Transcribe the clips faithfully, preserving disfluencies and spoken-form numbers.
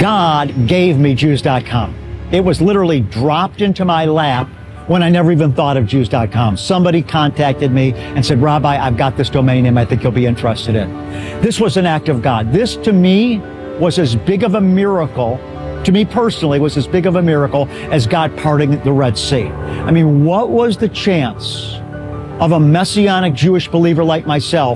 God gave me Jews dot com. It was literally dropped into my lap when I never even thought of Jews dot com. Somebody contacted me and said, Rabbi, I've got this domain name I think you'll be interested in. This was an act of God. This, to me, was as big of a miracle, to me personally, was as big of a miracle as God parting the Red Sea. I mean, what was the chance of a Messianic Jewish believer like myself,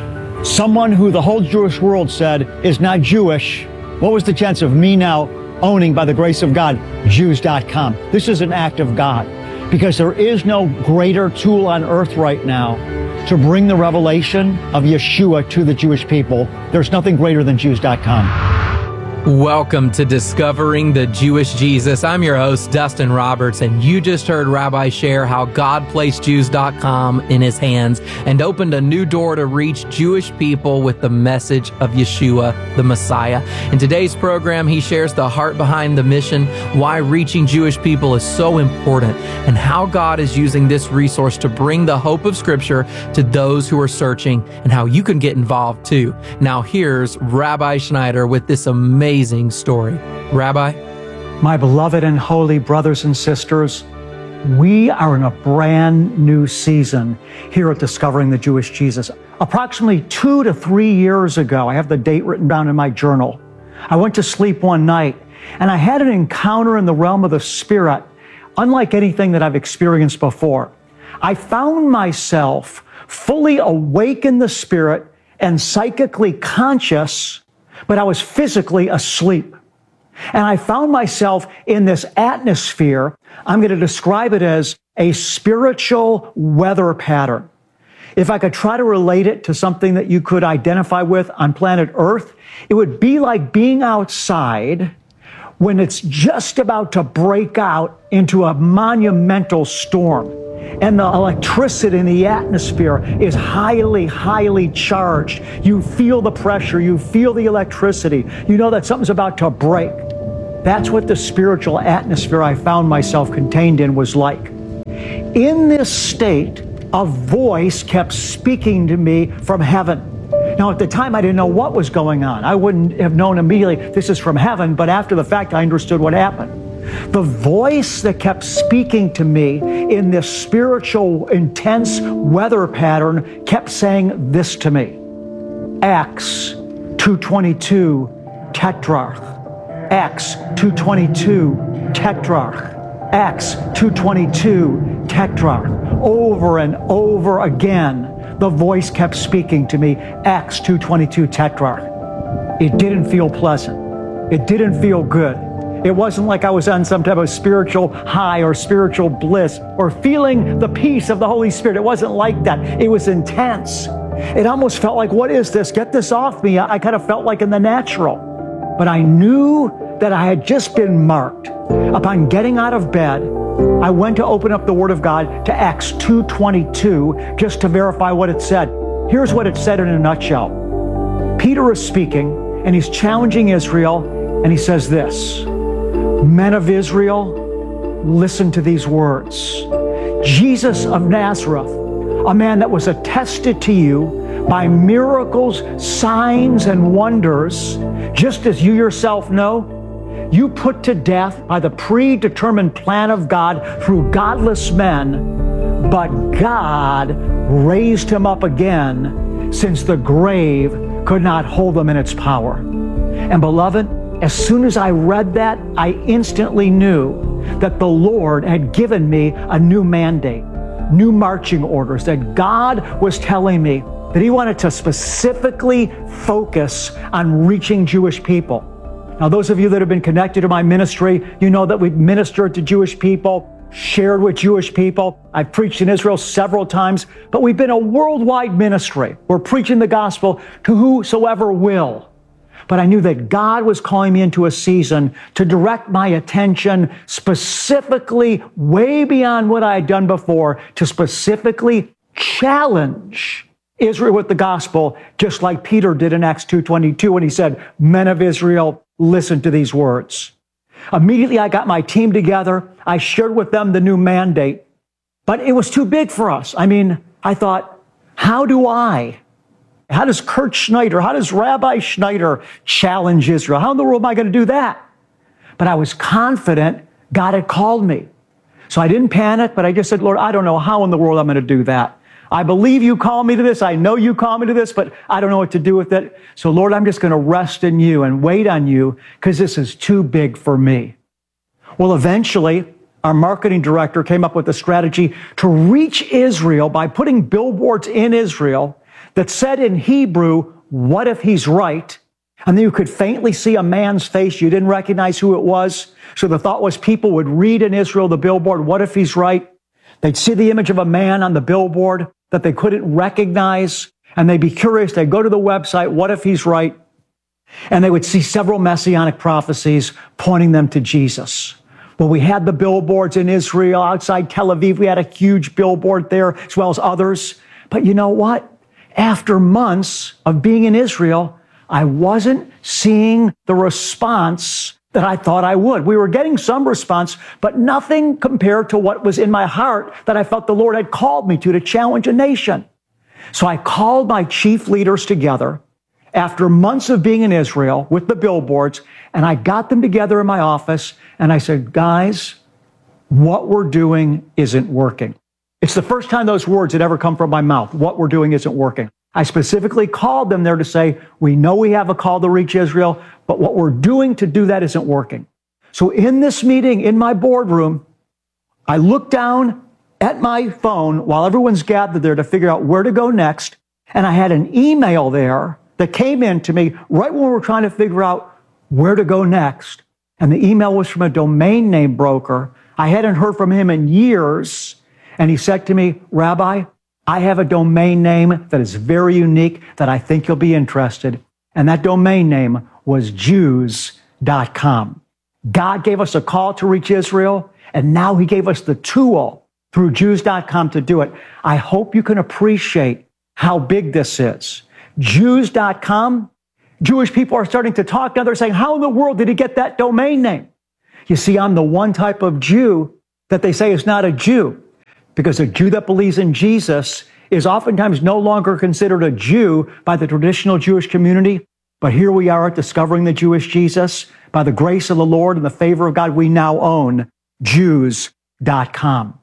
someone who the whole Jewish world said is not Jewish, what was the chance of me now owning, by the grace of God, Jews dot com? This is an act of God, because there is no greater tool on earth right now to bring the revelation of Yeshua to the Jewish people. There's nothing greater than Jews dot com. Welcome to Discovering the Jewish Jesus. I'm your host, Dustin Roberts, and you just heard Rabbi share how God placed Jews dot com in his hands and opened a new door to reach Jewish people with the message of Yeshua, the Messiah. In today's program, he shares the heart behind the mission, why reaching Jewish people is so important, and how God is using this resource to bring the hope of Scripture to those who are searching, and how you can get involved too. Now here's Rabbi Schneider with this amazing Amazing story. Rabbi? My beloved and holy brothers and sisters, we are in a brand new season here at Discovering the Jewish Jesus. Approximately two to three years ago, I have the date written down in my journal, I went to sleep one night and I had an encounter in the realm of the Spirit, unlike anything that I've experienced before. I found myself fully awake in the Spirit and psychically conscious, but I was physically asleep. And I found myself in this atmosphere. I'm going to describe it as a spiritual weather pattern. If I could try to relate it to something that you could identify with on planet Earth, it would be like being outside when it's just about to break out into a monumental storm. And the electricity in the atmosphere is highly, highly charged. You feel the pressure. You feel the electricity. You know that something's about to break. That's what the spiritual atmosphere I found myself contained in was like. In this state, a voice kept speaking to me from heaven. Now, at the time, I didn't know what was going on. I wouldn't have known immediately this is from heaven, but after the fact, I understood what happened. The voice that kept speaking to me in this spiritual, intense weather pattern kept saying this to me. Acts two twenty-two, Tetrarch. Acts two twenty-two, Tetrarch. Acts two twenty-two, Tetrarch. Over and over again, the voice kept speaking to me, Acts two twenty-two, Tetrarch. It didn't feel pleasant. It didn't feel good. It wasn't like I was on some type of spiritual high or spiritual bliss or feeling the peace of the Holy Spirit. It wasn't like that. It was intense. It almost felt like, what is this? Get this off me. I, I kind of felt like in the natural. But I knew that I had just been marked. Upon getting out of bed, I went to open up the Word of God to Acts two twenty-two just to verify what it said. Here's what it said in a nutshell. Peter is speaking, and he's challenging Israel, and he says this. Men of Israel, listen to these words. Jesus of Nazareth, a man that was attested to you by miracles, signs, and wonders, just as you yourself know, you put to death by the predetermined plan of God through godless men, but God raised him up again, since the grave could not hold him in its power. And beloved, as soon as I read that, I instantly knew that the Lord had given me a new mandate, new marching orders, that God was telling me that he wanted to specifically focus on reaching Jewish people. Now, those of you that have been connected to my ministry, you know that we've ministered to Jewish people, shared with Jewish people. I've preached in Israel several times, but we've been a worldwide ministry. We're preaching the gospel to whosoever will. But I knew that God was calling me into a season to direct my attention specifically way beyond what I had done before, to specifically challenge Israel with the gospel, just like Peter did in Acts two twenty-two when he said, men of Israel, listen to these words. Immediately I got my team together. I shared with them the new mandate, but it was too big for us. I mean, I thought, how do I How does Kurt Schneider, how does Rabbi Schneider challenge Israel? How in the world am I going to do that? But I was confident God had called me. So I didn't panic, but I just said, Lord, I don't know how in the world I'm going to do that. I believe you call me to this. I know you call me to this, but I don't know what to do with it. So Lord, I'm just going to rest in you and wait on you because this is too big for me. Well, eventually, our marketing director came up with a strategy to reach Israel by putting billboards in Israel that said in Hebrew, what if he's right? And then you could faintly see a man's face. You didn't recognize who it was. So the thought was people would read in Israel the billboard, what if he's right? They'd see the image of a man on the billboard that they couldn't recognize, and they'd be curious. They'd go to the website, what if he's right? And they would see several messianic prophecies pointing them to Jesus. Well, we had the billboards in Israel, outside Tel Aviv. We had a huge billboard there, as well as others. But you know what? After months of being in Israel, I wasn't seeing the response that I thought I would. We were getting some response, but nothing compared to what was in my heart that I felt the Lord had called me to, to challenge a nation. So I called my chief leaders together after months of being in Israel with the billboards, and I got them together in my office, and I said, guys, what we're doing isn't working. It's the first time those words had ever come from my mouth. What we're doing isn't working. I specifically called them there to say, we know we have a call to reach Israel, but what we're doing to do that isn't working. So in this meeting, in my boardroom, I looked down at my phone while everyone's gathered there to figure out where to go next. And I had an email there that came in to me right when we were trying to figure out where to go next. And the email was from a domain name broker. I hadn't heard from him in years. And he said to me, Rabbi, I have a domain name that is very unique that I think you'll be interested. And that domain name was Jews dot com. God gave us a call to reach Israel, and now he gave us the tool through Jews dot com to do it. I hope you can appreciate how big this is. Jews dot com, Jewish people are starting to talk now. They're saying, how in the world did he get that domain name? You see, I'm the one type of Jew that they say is not a Jew, because a Jew that believes in Jesus is oftentimes no longer considered a Jew by the traditional Jewish community. But here we are at Discovering the Jewish Jesus. By the grace of the Lord and the favor of God, we now own Jews dot com.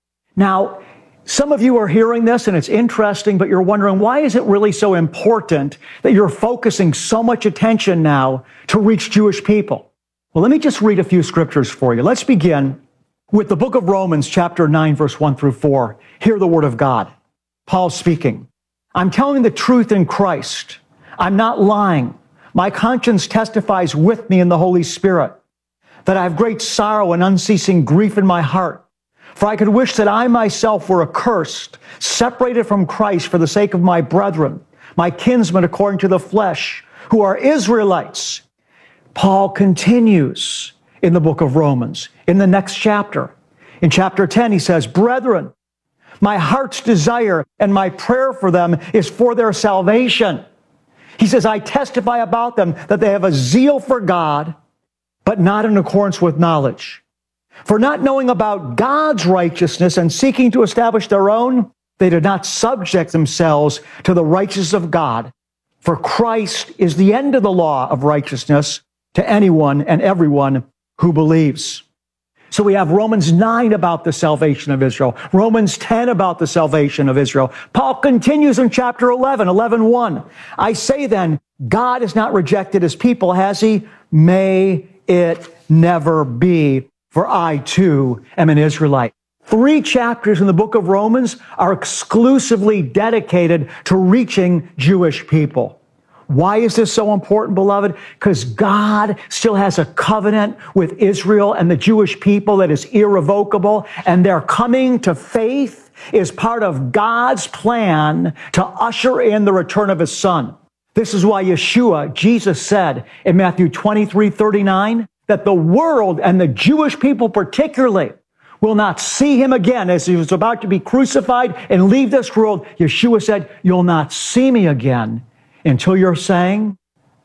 Now, some of you are hearing this and it's interesting, but you're wondering, why is it really so important that you're focusing so much attention now to reach Jewish people? Well, let me just read a few scriptures for you. Let's begin with the book of Romans, chapter nine, verse one through four. Hear the word of God. Paul speaking. I'm telling the truth in Christ. I'm not lying. My conscience testifies with me in the Holy Spirit that I have great sorrow and unceasing grief in my heart. For I could wish that I myself were accursed, separated from Christ for the sake of my brethren, my kinsmen according to the flesh, who are Israelites. Paul continues in the book of Romans, in the next chapter. In chapter ten, he says, Brethren, my heart's desire and my prayer for them is for their salvation. He says, I testify about them that they have a zeal for God, but not in accordance with knowledge. For not knowing about God's righteousness and seeking to establish their own, they did not subject themselves to the righteousness of God. For Christ is the end of the law of righteousness to anyone and everyone who believes. So we have Romans nine about the salvation of Israel, Romans ten about the salvation of Israel. Paul continues in chapter eleven, eleven one. I say then, God has not rejected his people, has he? May it never be, for I too am an Israelite. Three chapters in the book of Romans are exclusively dedicated to reaching Jewish people. Why is this so important, beloved? Because God still has a covenant with Israel and the Jewish people that is irrevocable, and their coming to faith is part of God's plan to usher in the return of his Son. This is why Yeshua, Jesus, said in Matthew twenty-three thirty-nine that the world and the Jewish people particularly will not see him again as he was about to be crucified and leave this world. Yeshua said, you'll not see me again until you're saying,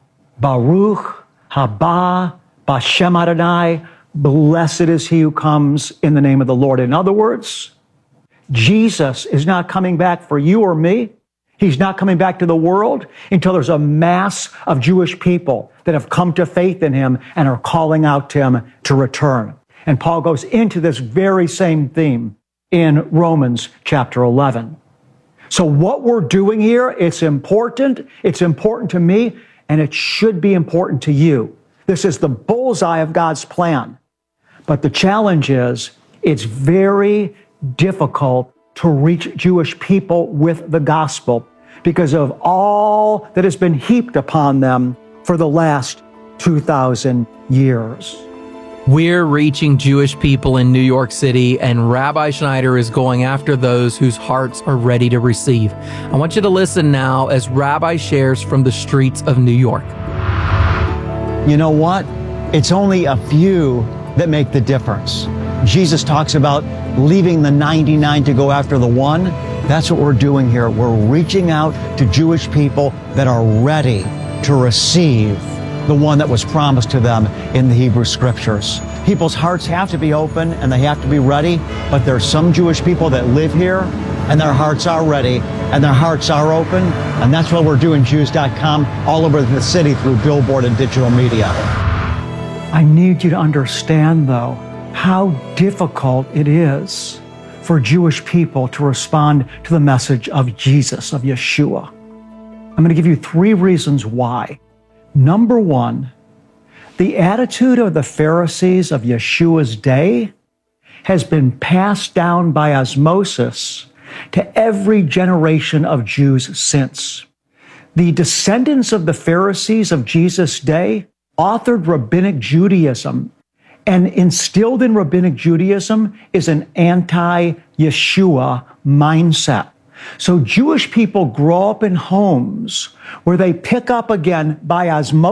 Baruch haba b'Shem Adonai, blessed is he who comes in the name of the Lord. In other words, Jesus is not coming back for you or me He's not coming back to the world until there's a mass of Jewish people that have come to faith in him and are calling out to him to return. And Paul goes into this very same theme in Romans chapter eleven. So what we're doing here, it's important. It's important to me, and it should be important to you. This is the bullseye of God's plan. But the challenge is, it's very difficult to reach Jewish people with the gospel because of all that has been heaped upon them for the last two thousand years. We're reaching Jewish people in New York City, and Rabbi Schneider is going after those whose hearts are ready to receive. I want you to listen now as Rabbi shares from the streets of New York. You know what? It's only a few that make the difference. Jesus talks about leaving the ninety-nine to go after the one. That's what we're doing here. We're reaching out to Jewish people that are ready to receive the one that was promised to them in the Hebrew Scriptures. People's hearts have to be open and they have to be ready, but there's some Jewish people that live here and their hearts are ready and their hearts are open, and that's what we're doing Jews dot com all over the city through billboard and digital media. I need you to understand, though, how difficult it is for Jewish people to respond to the message of Jesus, of Yeshua. I'm going to give you three reasons why. Number one, the attitude of the Pharisees of Yeshua's day has been passed down by osmosis to every generation of Jews since. The descendants of the Pharisees of Jesus' day authored Rabbinic Judaism, and instilled in Rabbinic Judaism is an anti-Yeshua mindset. So Jewish people grow up in homes where they pick up again by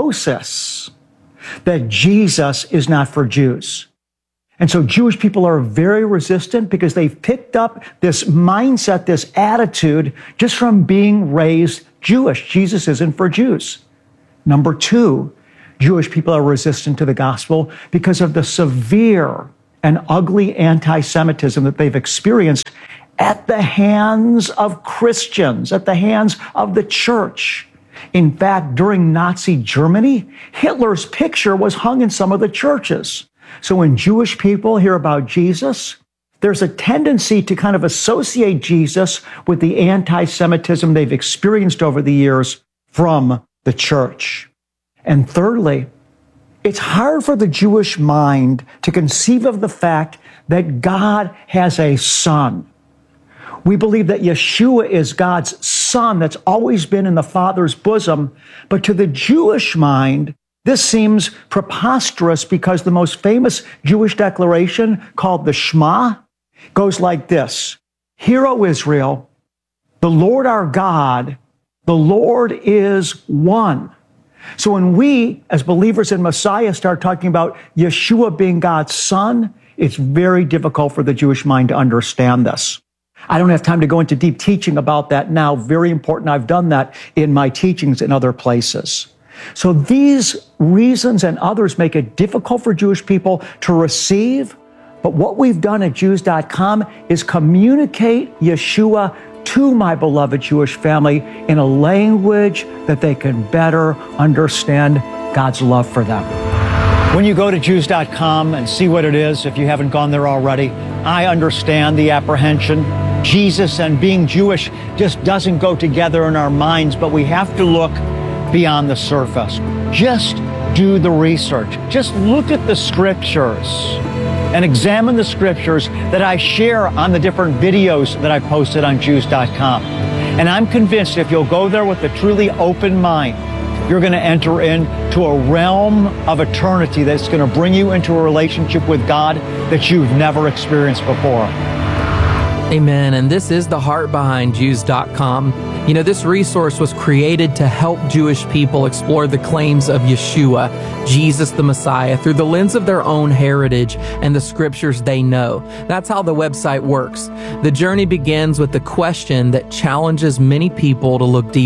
osmosis that Jesus is not for Jews. And so Jewish people are very resistant because they've picked up this mindset, this attitude, just from being raised Jewish. Jesus isn't for Jews. Number two, Jewish people are resistant to the gospel because of the severe and ugly anti-Semitism that they've experienced at the hands of Christians, at the hands of the church. In fact, during Nazi Germany, Hitler's picture was hung in some of the churches. So when Jewish people hear about Jesus, there's a tendency to kind of associate Jesus with the anti-Semitism they've experienced over the years from the church. And thirdly, it's hard for the Jewish mind to conceive of the fact that God has a son. We believe that Yeshua is God's son that's always been in the Father's bosom. But to the Jewish mind, this seems preposterous because the most famous Jewish declaration, called the Shema, goes like this: Hear, O Israel, the Lord our God, the Lord is one. So when we, as believers in Messiah, start talking about Yeshua being God's son, it's very difficult for the Jewish mind to understand this. I don't have time to go into deep teaching about that now. Very important. I've done that in my teachings in other places. So these reasons and others make it difficult for Jewish people to receive. But what we've done at Jews dot com is communicate Yeshua to my beloved Jewish family in a language that they can better understand God's love for them. When you go to Jews dot com and see what it is, if you haven't gone there already, I understand the apprehension. Jesus and being Jewish just doesn't go together in our minds, but we have to look beyond the surface. Just do the research. Just look at the scriptures and examine the scriptures that I share on the different videos that I posted on Jews dot com. And I'm convinced if you'll go there with a truly open mind, you're going to enter into a realm of eternity that's going to bring you into a relationship with God that you've never experienced before. Amen. And this is the heart behind Jews dot com. You know, this resource was created to help Jewish people explore the claims of Yeshua, Jesus the Messiah, through the lens of their own heritage and the scriptures they know. That's how the website works. The journey begins with the question that challenges many people to look deeper.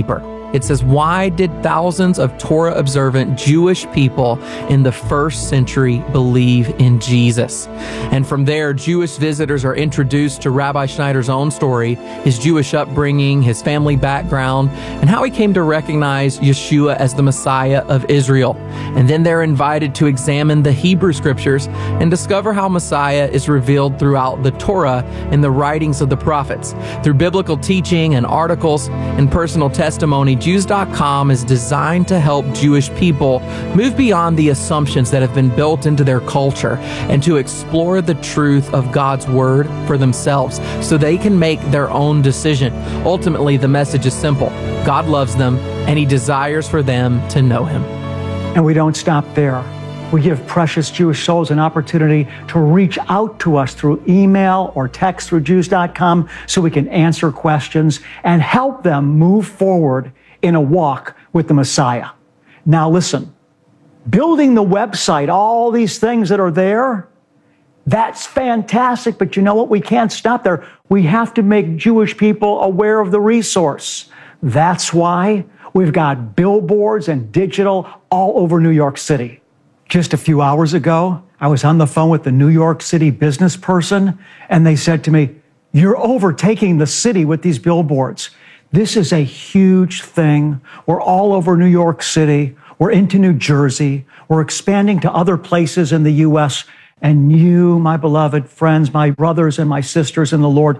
It says, why did thousands of Torah-observant Jewish people in the first century believe in Jesus? And from there, Jewish visitors are introduced to Rabbi Schneider's own story, his Jewish upbringing, his family background, and how he came to recognize Yeshua as the Messiah of Israel. And then they're invited to examine the Hebrew Scriptures and discover how Messiah is revealed throughout the Torah and the writings of the prophets. Through biblical teaching and articles and personal testimony, Jews dot com is designed to help Jewish people move beyond the assumptions that have been built into their culture and to explore the truth of God's Word for themselves so they can make their own decision. Ultimately, the message is simple. God loves them, and He desires for them to know Him. And we don't stop there. We give precious Jewish souls an opportunity to reach out to us through email or text through Jews dot com so we can answer questions and help them move forward in a walk with the Messiah. Now listen, building the website, all these things that are there, that's fantastic, but you know what? We can't stop there. We have to make Jewish people aware of the resource. That's why we've got billboards and digital all over New York City. Just a few hours ago, I was on the phone with the New York City business person, and they said to me, "You're overtaking the city with these billboards." This is a huge thing. We're all over New York City. We're into New Jersey. We're expanding to other places in the U S. And you, my beloved friends, my brothers and my sisters in the Lord,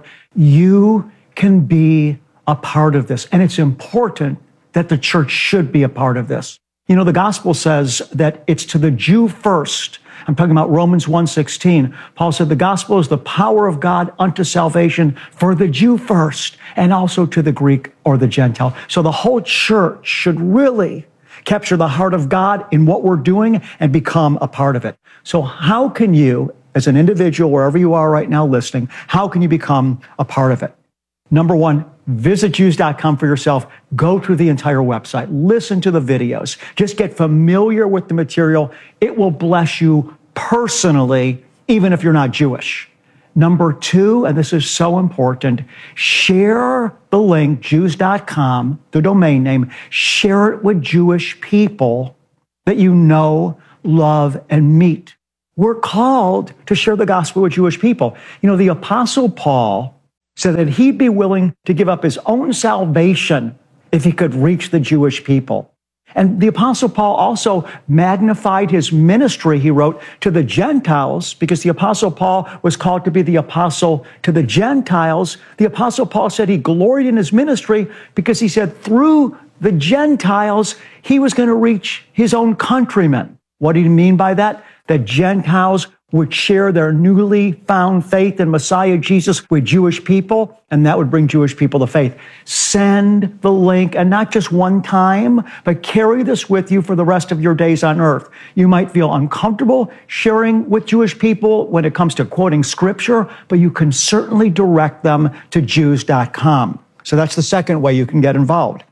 you can be a part of this. And it's important that the church should be a part of this. You know, the gospel says that it's to the Jew first. I'm talking about Romans one sixteen. Paul said the gospel is the power of God unto salvation for the Jew first, and also to the Greek or the Gentile. So the whole church should really capture the heart of God in what we're doing and become a part of it. So how can you, as an individual, wherever you are right now listening, how can you become a part of it? Number one, visit Jews dot com for yourself. Go through the entire website. Listen to the videos. Just get familiar with the material. It will bless you personally, even if you're not Jewish. Number two, and this is so important, share the link, Jews dot com, the domain name. Share it with Jewish people that you know, love, and meet. We're called to share the gospel with Jewish people. You know, the Apostle Paul said that he'd be willing to give up his own salvation if he could reach the Jewish people. And the Apostle Paul also magnified his ministry, he wrote, to the Gentiles, because the Apostle Paul was called to be the apostle to the Gentiles. The Apostle Paul said he gloried in his ministry because he said through the Gentiles, he was going to reach his own countrymen. What did he mean by that? That Gentiles would share their newly found faith in Messiah Jesus with Jewish people, and that would bring Jewish people to faith. Send the link, and not just one time, but carry this with you for the rest of your days on earth. You might feel uncomfortable sharing with Jewish people when it comes to quoting scripture, but you can certainly direct them to Jews dot com. So that's the second way you can get involved.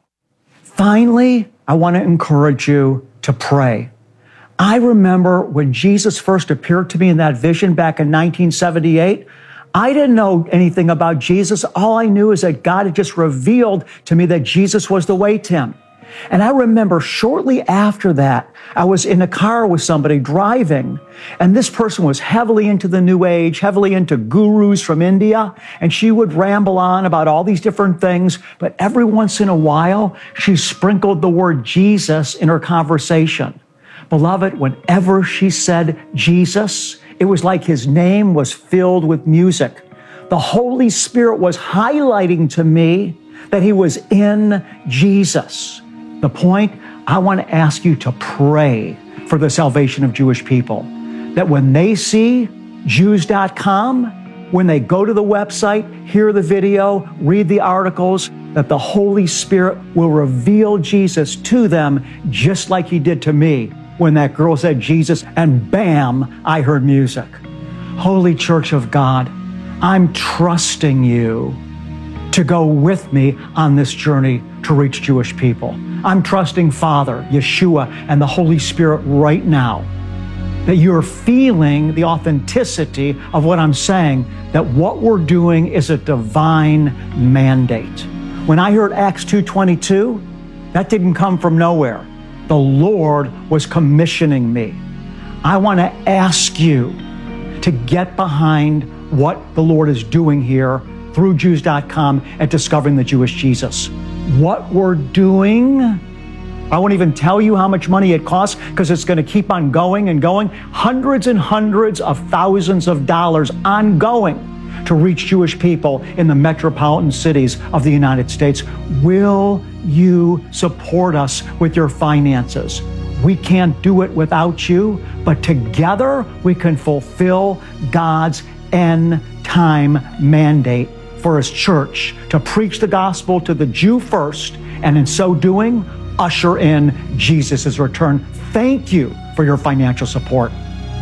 Finally, I want to encourage you to pray. I remember when Jesus first appeared to me in that vision back in nineteen seventy-eight, I didn't know anything about Jesus. All I knew is that God had just revealed to me that Jesus was the way to Him. And I remember shortly after that, I was in a car with somebody driving, and this person was heavily into the New Age, heavily into gurus from India, and she would ramble on about all these different things, but every once in a while, she sprinkled the word Jesus in her conversation. Beloved, whenever she said Jesus, it was like His name was filled with music. The Holy Spirit was highlighting to me that He was in Jesus. The point, I want to ask you to pray for the salvation of Jewish people. That when they see Jews dot com, when they go to the website, hear the video, read the articles, that the Holy Spirit will reveal Jesus to them just like He did to me. When that girl said Jesus, and bam, I heard music. Holy Church of God, I'm trusting you to go with me on this journey to reach Jewish people. I'm trusting Father, Yeshua, and the Holy Spirit right now that you're feeling the authenticity of what I'm saying, that what we're doing is a divine mandate. When I heard Acts two twenty-two, That didn't come from nowhere. The Lord was commissioning me. I want to ask you to get behind what the Lord is doing here through Jews dot com at Discovering the Jewish Jesus. What we're doing, I won't even tell you how much money it costs because it's going to keep on going and going. Hundreds and hundreds of thousands of dollars ongoing to reach Jewish people in the metropolitan cities of the United States. Will you support us with your finances? We can't do it without you, but together we can fulfill God's end time mandate for His church to preach the gospel to the Jew first, and in so doing, usher in Jesus' return. Thank you for your financial support.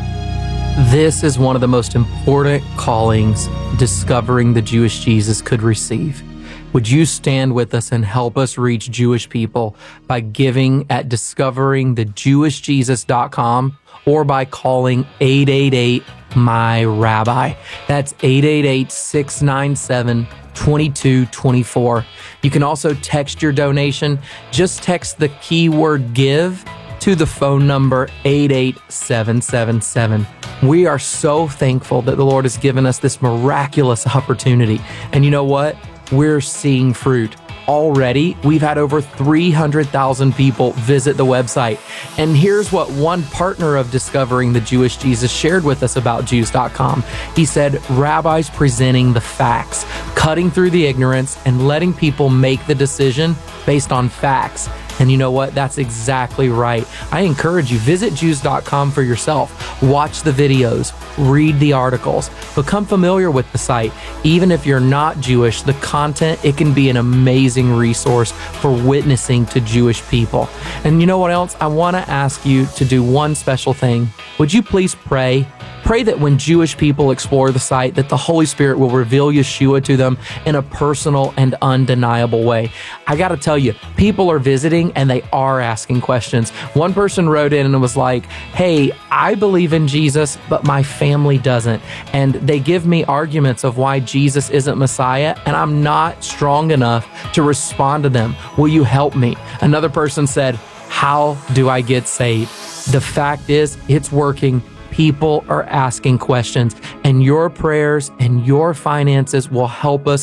This is one of the most important callings Discovering the Jewish Jesus could receive. Would you stand with us and help us reach Jewish people by giving at discovering the jewish jesus dot com or by calling eight eight eight M Y Rabbi? That's eight eight eight, six nine seven, two two two four. You can also text your donation. Just text the keyword give to the phone number eight eight seven seven seven. We are so thankful that the Lord has given us this miraculous opportunity. And you know what? We're seeing fruit. Already, we've had over three hundred thousand people visit the website. And here's what one partner of Discovering the Jewish Jesus shared with us about Jews dot com. He said, rabbis presenting the facts, cutting through the ignorance, and letting people make the decision based on facts. And you know what? That's exactly right. I encourage you, visit Jews dot com for yourself. Watch the videos, read the articles, become familiar with the site. Even if you're not Jewish, the content, it can be an amazing resource for witnessing to Jewish people. And you know what else? I want to ask you to do one special thing. Would you please pray? Pray that when Jewish people explore the site, that the Holy Spirit will reveal Yeshua to them in a personal and undeniable way. I got to tell you, people are visiting and they are asking questions. One person wrote in and was like, hey, I believe in Jesus, but my family doesn't. And they give me arguments of why Jesus isn't Messiah, and I'm not strong enough to respond to them. Will you help me? Another person said, how do I get saved? The fact is, it's working. People are asking questions, and your prayers and your finances will help us